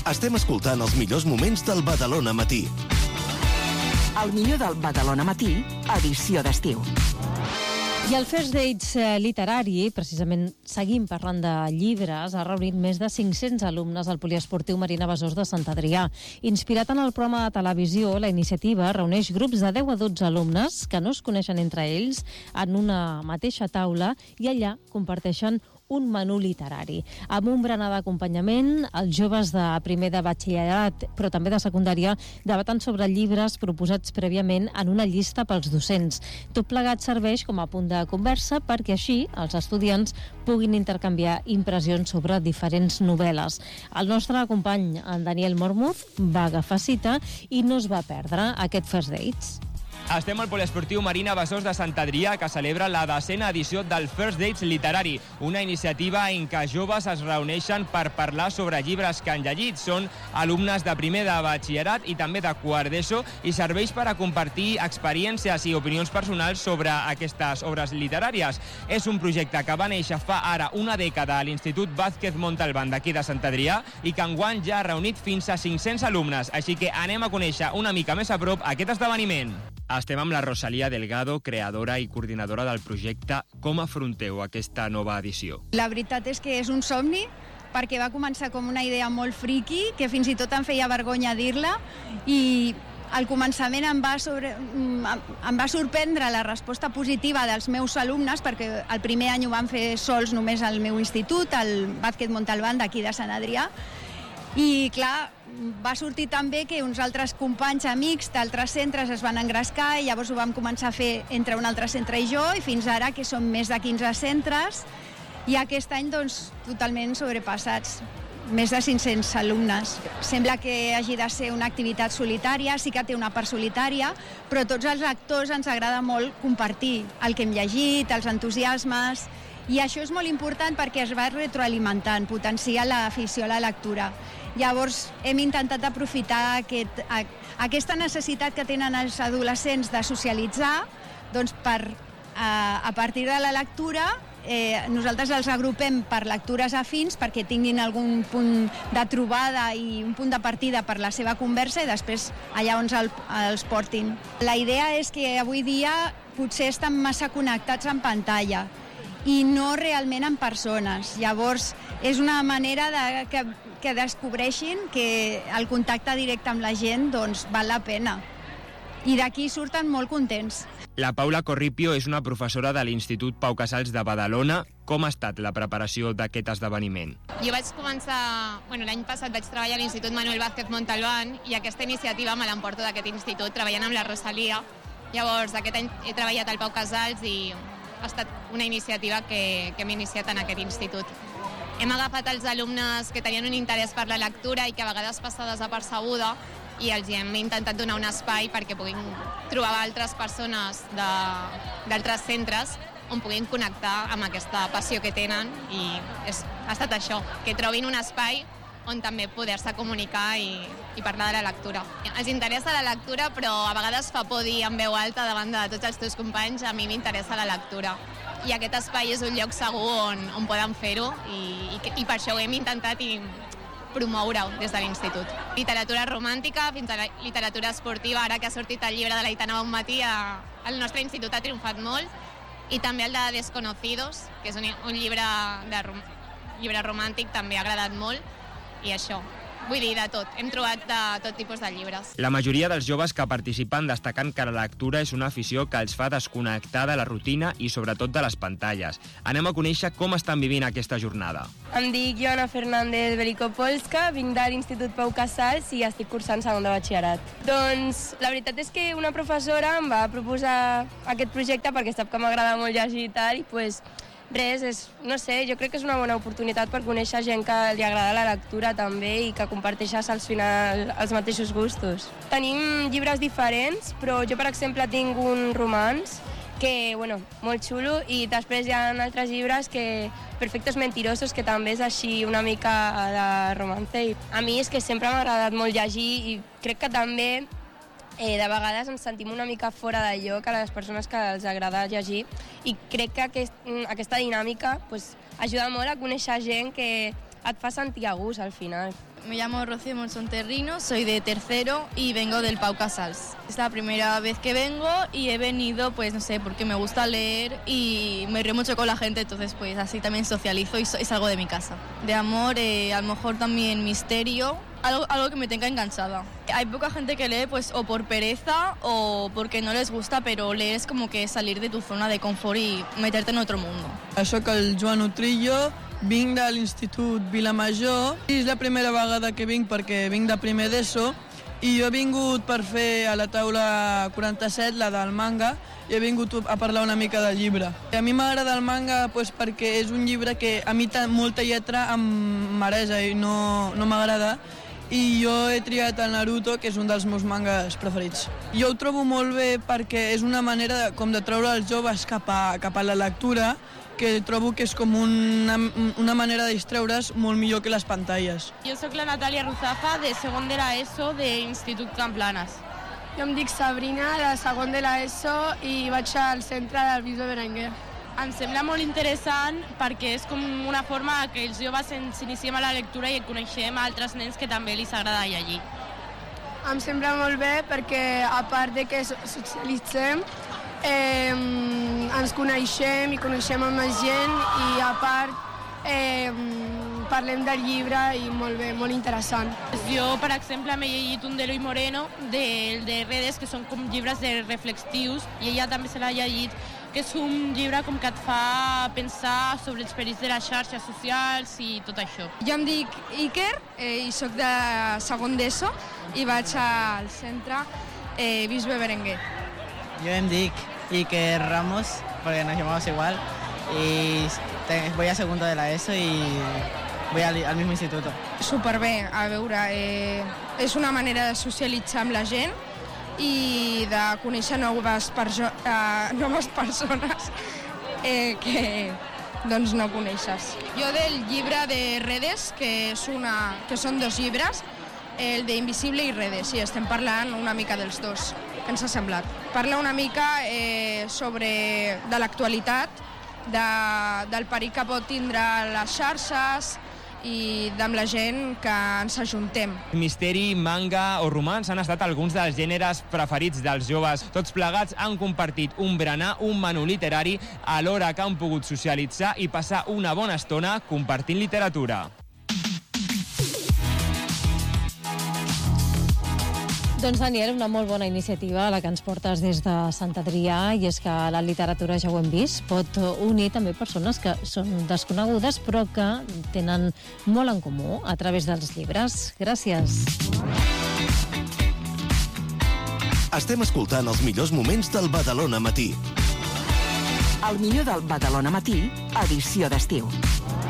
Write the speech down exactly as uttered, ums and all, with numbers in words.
Estem escoltant els millors moments del Badalona Matí. El millor del Badalona Matí, edició d'estiu. I el First Dates literari, precisament seguim parlant de llibres, ha reunit més de cinc-cents alumnes al Poliesportiu Marina Besòs de Sant Adrià. Inspirat en el programa de televisió, la iniciativa reuneix grups de deu a dotze alumnes que no es coneixen entre ells en una mateixa taula i allà comparteixen un menú literari. Amb un berenar d'acompanyament, els joves de primer de batxillerat, però també de secundària, debaten sobre llibres proposats prèviament en una llista pels docents. Tot plegat serveix com a punt de conversa perquè així els estudiants puguin intercanviar impressions sobre diferents novel·les. El nostre company, en Daniel Mormuz, va agafar cita i no es va perdre aquest First Dates. Estem al Poliesportiu Marina Besòs de Sant Adrià, que celebra la desena edició del First Dates literari, una iniciativa en què joves es reuneixen per parlar sobre llibres que han llegit. Són alumnes de primer de batxillerat i també de quart d'ESO i serveix per a compartir experiències i opinions personals sobre aquestes obres literàries. És un projecte que va néixer fa ara una dècada a l'Institut Vázquez Montalbán d'aquí de Sant Adrià i que enguany ja ha reunit fins a cinc-cents alumnes, així que anem a conèixer una mica més a prop aquest esdeveniment. Estem amb la Rosalía Delgado, creadora i coordinadora del projecte. Com afronteu aquesta nova edició? La veritat és que és un somni, perquè va començar com una idea molt friqui, que fins i tot em feia vergonya dir-la, i al començament em va, sobre, em va sorprendre la resposta positiva dels meus alumnes, perquè el primer any ho van fer sols només al meu institut, al Vázquez Montalbán d'aquí de Sant Adrià, i clar, va sortir també que uns altres companys amics d'altres centres es van engrescar i llavors ho vam començar a fer entre un altre centre i jo, i fins ara que som més de quinze centres i aquest any doncs totalment sobrepassats, més de cinc-cents alumnes. Sembla que hagi de ser una activitat solitària, sí que té una part solitària, però tots els lectors ens agrada molt compartir el que hem llegit, els entusiasmes, i això és molt important perquè es va retroalimentant, potencia l'afició a la lectura. Llavors hem intentat aprofitar aquest, a, aquesta necessitat que tenen els adolescents de socialitzar, doncs per, a, a partir de la lectura, eh, nosaltres els agrupem per lectures afins perquè tinguin algun punt de trobada i un punt de partida per la seva conversa i després allà on el, els portin. La idea és que avui dia potser estan massa connectats en pantalla i no realment en persones. Llavors és una manera de, que, que descobreixin que el contacte directe amb la gent doncs, val la pena. I d'aquí surten molt contents. La Paula Corripio és una professora de l'Institut Pau Casals de Badalona. Com ha estat la preparació d'aquest esdeveniment? Jo vaig començar, bueno, l'any passat vaig treballar a l'Institut Manuel Vázquez Montalbán i aquesta iniciativa me l'emporto d'aquest institut treballant amb la Rosalía. Llavors aquest any he treballat al Pau Casals i ha estat una iniciativa que, que hem iniciat en aquest institut. Hem agafat els alumnes que tenien un interès per la lectura i que a vegades passa desapercebuda i els hem intentat donar un espai perquè puguin trobar altres persones d'altres centres on puguin connectar amb aquesta passió que tenen i és, ha estat això, que trobin un espai on també poder-se comunicar i, i parlar de la lectura. Els interessa la lectura, però a vegades fa por dir en veu alta davant de tots els teus companys a mi m'interessa la lectura. I aquest espai és un lloc segur on, on poden fer-ho i, i, i per això ho hem intentat i promoure-ho des de l'institut. Literatura romàntica fins a la literatura esportiva, ara que ha sortit el llibre de l'Aitana Bonmatí, el nostre institut ha triomfat molt, i també el de Desconocidos, que és un, un llibre, de, llibre romàntic, també ha agradat molt, i això, vull dir, de tot. Hem trobat de tot tipus de llibres. La majoria dels joves que participen destaquen que la lectura és una afició que els fa desconnectar de la rutina i sobretot de les pantalles. Anem a conèixer com estan vivint aquesta jornada. Em dic Joana Fernández Velikopolska, vinc de l'Institut Pau Casals i estic cursant segon de batxillerat. Doncs la veritat és que una professora em va proposar aquest projecte perquè sap que m'agrada molt llegir i tal, i pues, res, és, no sé, jo crec que és una bona oportunitat per conèixer gent que li agrada la lectura també i que comparteixes al final els mateixos gustos. Tenim llibres diferents, però jo, per exemple, tinc un romanç que, bueno, molt xulo, i després hi ha altres llibres que Perfectos Mentirosos, que també és així una mica de romance. I a mi és que sempre m'ha agradat molt llegir i crec que també Eh, de vegades ens sentim una mica fora de lloc a les persones que els agrada llegir i crec que aquest, aquesta dinàmica pues, ajuda molt a conèixer gent que et fa sentir a gust al final. Me llamo Rocío Monson-Terrino, soy de tercero y vengo del Pau Casals. Es la primera vez que vengo y he venido, pues no sé, porque me gusta leer y me río mucho con la gente, entonces pues así también socializo y, so- y salgo de mi casa. De amor, eh, a lo mejor también misterio, algo, algo que me tenga enganchada. Hay poca gente que lee pues o por pereza o porque no les gusta, pero leer es como que salir de tu zona de confort y meterte en otro mundo. Soc el Joan Utrillo, vinc de l'Institut Vilamajor i és la primera vegada que vinc perquè vinc de primer d'ESO i jo he vingut per fer a la taula quaranta-set, la del manga, i he vingut a parlar una mica del llibre. A mi m'agrada el manga pues, perquè és un llibre que a mi molta lletra em maresa i no, no m'agrada, i jo he triat el Naruto, que és un dels meus mangas preferits. Jo ho trobo molt bé perquè és una manera de, com de treure els joves cap a, cap a la lectura, que trobo que és com una, una manera de distreure's molt millor que les pantalles. Jo sóc la Natàlia Ruzafa, de segon de l'ESO de l'Institut Camplanes. Jo em dic Sabrina, de segon de l'ESO, i vaig al centre del Bisbe Berenguer. Em sembla molt interessant perquè és com una forma que els joves ens iniciem a la lectura i coneixem altres nens que també els agrada llegir. Em sembla molt bé perquè, a part de que socialitzem, eh, ens coneixem i coneixem amb més gent i, a part, eh, parlem del llibre i molt bé, molt interessant. Jo, per exemple, m'he llegit un d'Eloi Moreno, del de Redes, que són com llibres de reflexius, i ella també se l'ha llegit, que és un llibre com que et fa pensar sobre els perills de les xarxes socials i tot això. Jo em dic Iker eh, i sóc de segon d'ESO i vaig al centre eh, Bisbe Berenguer. Yo em dic Iker Ramos, porque nos llamamos igual, y te, voy a segundo de la ESO y voy al, al mismo instituto. Superbé, a veure, eh, és una manera de socialitzar amb la gent i de conèixer noves, perso uh, noves persones eh, que doncs, no coneixes. Jo del llibre de Redes, que, és una, que són dos llibres, el de Invisible i Redes, i estem parlant una mica dels dos. Què ens ha semblat? Parla una mica eh, sobre de l'actualitat, de, del perill que pot tindre les xarxes, i amb la gent que ens ajuntem. Misteri, manga o romans han estat alguns dels gèneres preferits dels joves. Tots plegats han compartit un berenar, un menú literari, alhora que han pogut socialitzar i passar una bona estona compartint literatura. Doncs, Daniel, una molt bona iniciativa la que ens portes des de Sant Adrià, i és que la literatura, ja ho hem vist, pot unir també persones que són desconegudes però que tenen molt en comú a través dels llibres. Gràcies. Estem escoltant els millors moments del Badalona Matí. El millor del Badalona Matí, edició d'estiu.